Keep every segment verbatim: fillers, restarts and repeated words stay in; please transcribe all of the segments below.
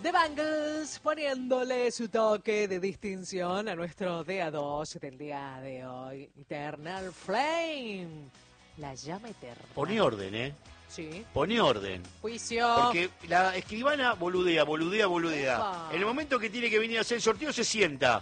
The Bangles poniéndole su toque de distinción a nuestro D A dos del día de hoy. Eternal Flame, la llama eterna. Poné orden, ¿eh? Sí. Poné orden. Juicio. Porque la escribana boludea, boludea, boludea. Epa. En el momento que tiene que venir a hacer el sorteo se sienta.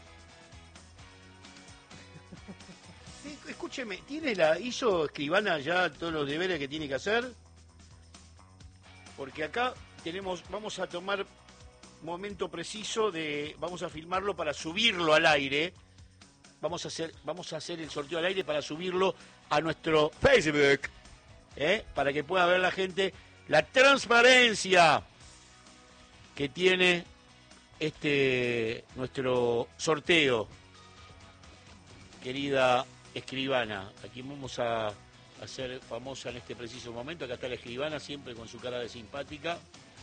Escúcheme, ¿tiene la, ¿hizo escribana ya todos los deberes que tiene que hacer? Porque acá tenemos, vamos a tomar momento preciso de, vamos a filmarlo para subirlo al aire. Vamos a hacer, vamos a hacer el sorteo al aire para subirlo a nuestro Facebook, ¿eh? Para que pueda ver la gente la transparencia que tiene este nuestro sorteo, querida escribana. Aquí vamos a hacer famosa en este preciso momento. Acá está la escribana, siempre con su cara de simpática.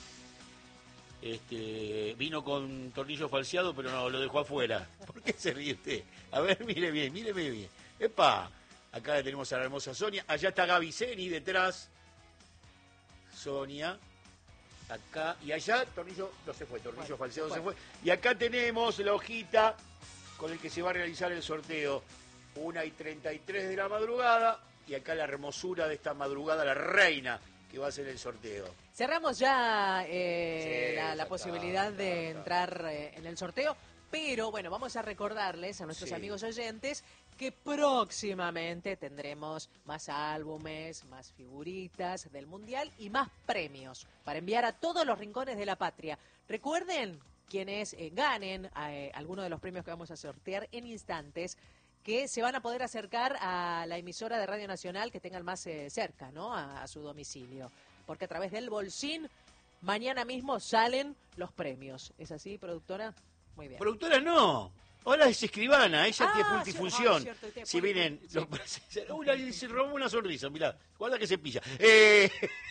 Este, vino con tornillo falseado, pero no, lo dejó afuera. ¿Por qué se ríe usted? A ver, mire bien, mire bien. ¡Epa! Acá tenemos a la hermosa Sonia. Allá está Gaby Zeni detrás. Sonia. Acá. Y allá, tornillo, no se fue, tornillo bueno, falseado se fue. se fue. Y acá tenemos la hojita con el que se va a realizar el sorteo. una y treinta y tres de la madrugada. Y acá la hermosura de esta madrugada, la reina que va a hacer el sorteo. Cerramos ya eh, sí, la, la ya posibilidad está, de está. entrar eh, en el sorteo, pero bueno, vamos a recordarles a nuestros sí. amigos oyentes que próximamente tendremos más álbumes, más figuritas del Mundial y más premios para enviar a todos los rincones de la patria. Recuerden, quienes eh, ganen eh, alguno de los premios que vamos a sortear en instantes, que se van a poder acercar a la emisora de Radio Nacional que tengan más eh, cerca, ¿no? A, a su domicilio. Porque a través del bolsín, mañana mismo salen los premios. ¿Es así, productora? Muy bien. Productora no. Ahora es escribana, ella ah, tiene multifunción. Cierto, ah, cierto, si vienen... Sí. Los, una, se robó una sonrisa, mirá. Guarda que se pilla. Eh,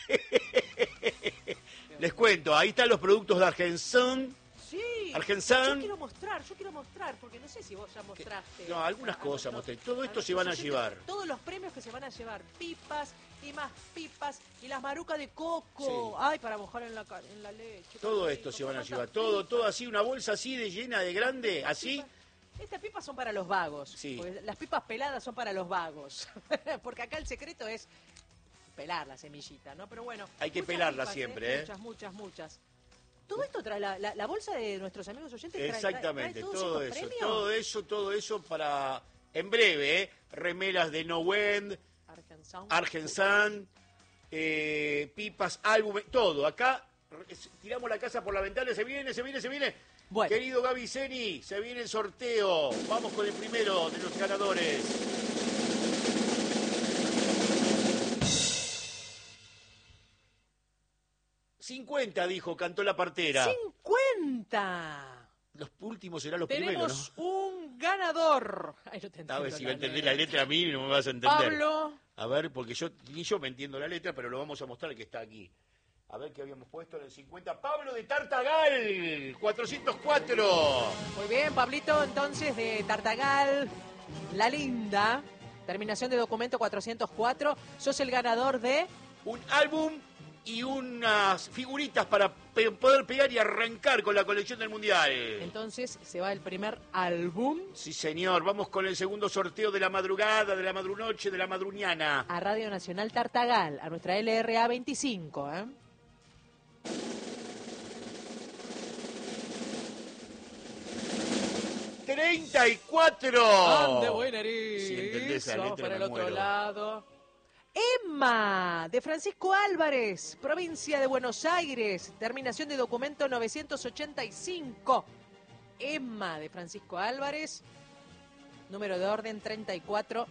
les cuento, ahí están los productos de Argensan. Sí, Argensan. yo quiero mostrar, yo quiero mostrar, porque no sé si vos ya mostraste. No, algunas cosas no, mostré. Todo esto a se van a oyentes, llevar. Todos los premios que se van a llevar, pipas y más pipas y las marucas de coco. Sí. Ay, para mojar en la, en la leche. Todo esto se van a llevar, todo, todo así, una bolsa así de llena de grande, así. Pipas. Estas pipas son para los vagos. Sí. Las pipas peladas son para los vagos. Porque acá el secreto es pelar la semillita, ¿no? Pero bueno. Hay que muchas pelarla pipas, siempre, ¿eh? Muchas, muchas, muchas. Todo esto trae la, la, la bolsa de nuestros amigos oyentes. Trae, Exactamente, trae, trae todo eso, premios. todo eso, todo eso para, en breve, ¿eh? Remeras de No Wend, Argensan, Argensan eh, pipas, álbumes, todo. Acá tiramos la casa por la ventana, se viene, se viene, se viene. Bueno. Querido Gaby Zeni, se viene el sorteo. Vamos con el primero de los ganadores. cincuenta, dijo, cantó la partera. ¡cincuenta! Los últimos serán los Tenemos primeros, ¿no? un ganador. Ay, no te A ver entiendo si va a la entender letra. la letra a mí, no me vas a entender. Pablo. A ver, porque yo ni yo me entiendo la letra, pero lo vamos a mostrar que está aquí. A ver qué habíamos puesto en el cincuenta. Pablo de Tartagal, cuatrocientos cuatro. Muy bien, Pablito, entonces, de Tartagal, La Linda, terminación de documento cuatrocientos cuatro. Sos el ganador de... Un álbum y unas figuritas para pe- poder pegar y arrancar con la colección del Mundial. Entonces, se va el primer álbum Sí, señor. Vamos con el segundo sorteo de la madrugada, de la madrunoche, de la madruñana. a Radio Nacional Tartagal, a nuestra L R A veinticinco, ¿eh? treinta y cuatro. ¡Ande, buen erizo! Si entendés la letra, para el me otro muero. lado. Emma, de Francisco Álvarez, provincia de Buenos Aires, terminación de documento novecientos ochenta y cinco. Emma, de Francisco Álvarez, número de orden treinta y cuatro.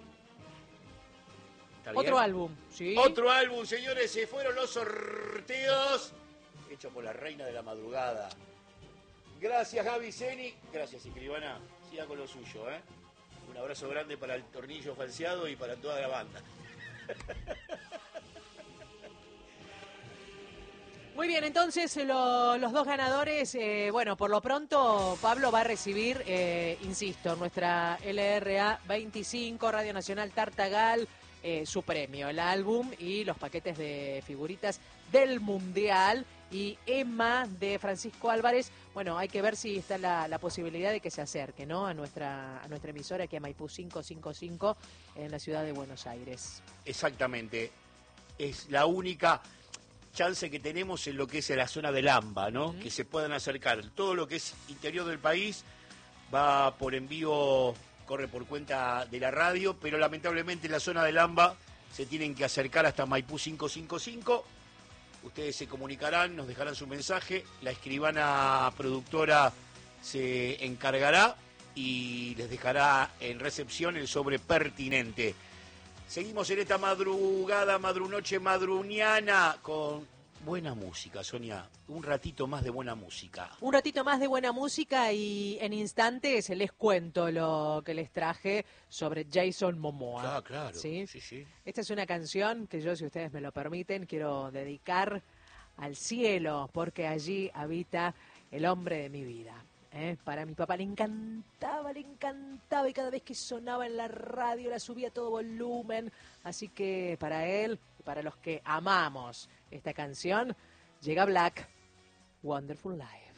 ¿Está bien? Otro álbum, ¿sí? Otro álbum, señores, se fueron los sorteos. Hecho por la reina de la madrugada. Gracias, Gaby Zeni. Gracias, escribana. Siga con lo suyo, ¿eh? Un abrazo grande para el tornillo falseado y para toda la banda. Muy bien, entonces lo, los dos ganadores, eh, bueno, por lo pronto Pablo va a recibir, eh, insisto, nuestra L R A veinticinco, Radio Nacional Tartagal, eh, su premio, el álbum y los paquetes de figuritas del Mundial. Y Emma de Francisco Álvarez, bueno, hay que ver si está la, la posibilidad de que se acerque, ¿no? A nuestra, a nuestra emisora aquí a Maipú quinientos cincuenta y cinco en la ciudad de Buenos Aires. Exactamente. Es la única chance que tenemos en lo que es la zona del AMBA, ¿no? Uh-huh. Que se puedan acercar. Todo lo que es interior del país va por envío, corre por cuenta de la radio, pero lamentablemente en la zona del AMBA se tienen que acercar hasta Maipú quinientos cincuenta y cinco. Ustedes se comunicarán, nos dejarán su mensaje, la escribana productora se encargará y les dejará en recepción el sobre pertinente. Seguimos en esta madrugada, madrunoche, madruniana, con buena música, Sonia. Un ratito más de buena música. Un ratito más de buena música y en instantes les cuento lo que les traje sobre Jason Momoa. Ah, claro. ¿Sí? Sí, sí. Esta es una canción que yo, si ustedes me lo permiten, quiero dedicar al cielo, porque allí habita el hombre de mi vida. ¿Eh? Para mi papá le encantaba, le encantaba, y cada vez que sonaba en la radio la subía a todo volumen. Así que para él y para los que amamos esta canción, llega Black, Wonderful Life.